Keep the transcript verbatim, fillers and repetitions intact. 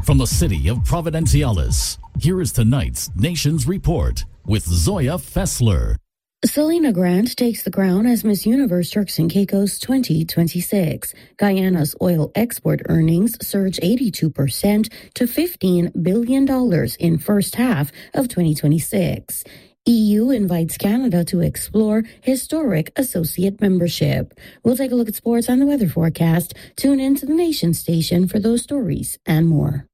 From the city of Providenciales, here is tonight's Nations Report with Zoya Fessler. Selena Grant takes the crown as Miss Universe Turks and Caicos twenty twenty-six. Guyana's oil export earnings surge eighty-two percent to fifteen billion dollars in first half of twenty twenty-six. E U invites Canada to explore historic associate membership. We'll take a look at sports and the weather forecast. Tune in to the Nation Station for those stories and more.